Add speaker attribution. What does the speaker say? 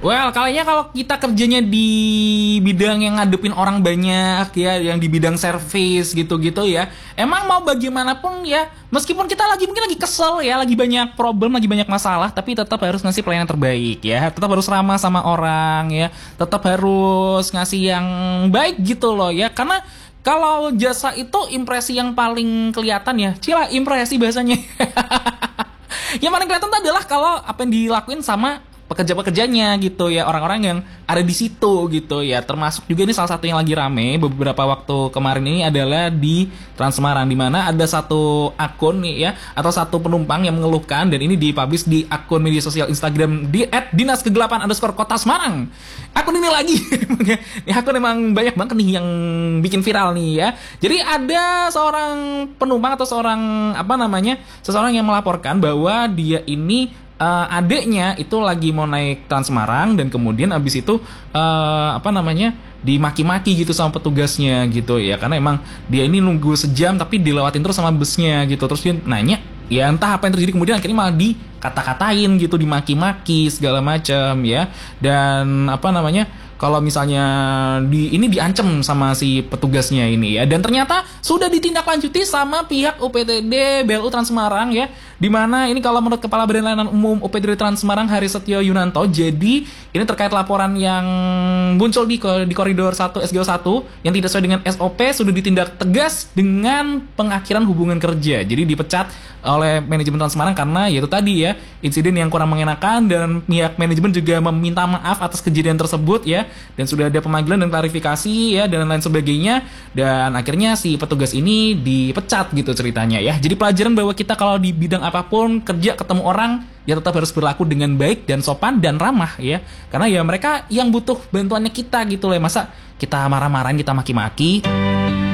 Speaker 1: Well, kayaknya kalau kita kerjanya di bidang yang ngadepin orang banyak ya, yang di bidang service gitu-gitu ya, emang mau bagaimanapun ya, meskipun kita mungkin lagi kesel ya, lagi banyak problem, lagi banyak masalah, tapi tetap harus ngasih pelayanan terbaik ya, tetap harus ramah sama orang ya, tetap harus ngasih yang baik gitu loh ya, karena kalau jasa itu impresi yang paling kelihatan ya, cila impresi bahasanya. Yang paling kelihatan tuh adalah kalau apa yang dilakuin sama pekerja-pekerjanya gitu ya, orang-orang yang ada di situ gitu ya. Termasuk juga ini salah satu yang lagi rame beberapa waktu kemarin ini adalah di Trans Semarang, di mana ada satu akun nih ya, atau satu penumpang yang mengeluhkan, dan ini dipublish di akun media sosial Instagram di @dinas_kegelapan_kota Semarang. Akun ini lagi ya, akun emang banyak banget nih yang bikin viral nih ya. Jadi ada seorang penumpang atau seseorang yang melaporkan bahwa dia ini adeknya itu lagi mau naik Trans Semarang, dan kemudian abis itu dimaki-maki gitu sama petugasnya gitu ya, karena emang dia ini nunggu sejam tapi dilewatin terus sama busnya gitu. Terus dia nanya ya entah apa yang terjadi, kemudian akhirnya malah dikata-katain gitu, dimaki-maki segala macam ya. Dan kalau misalnya ini diancam sama si petugasnya ini ya, dan ternyata sudah ditindaklanjuti sama pihak UPTD BLU Trans Semarang ya, dimana ini kalau menurut Kepala Badan Layanan Umum UPTD Trans Semarang Harisetyo Yunanto, jadi ini terkait laporan yang muncul di koridor 1 SGO 1 yang tidak sesuai dengan SOP, sudah ditindak tegas dengan pengakhiran hubungan kerja. Jadi dipecat oleh manajemen Trans Semarang karena yaitu tadi ya, insiden yang kurang mengenakan, dan pihak manajemen juga meminta maaf atas kejadian tersebut ya, dan sudah ada pemanggilan dan klarifikasi ya, dan lain sebagainya, dan akhirnya si petugas ini dipecat gitu ceritanya ya. Jadi pelajaran bahwa kita kalau di bidang apapun kerja ketemu orang ya, tetap harus berlaku dengan baik dan sopan dan ramah ya, karena ya mereka yang butuh bantuannya kita gitu loh. Masa kita marah-marahin, kita maki-maki.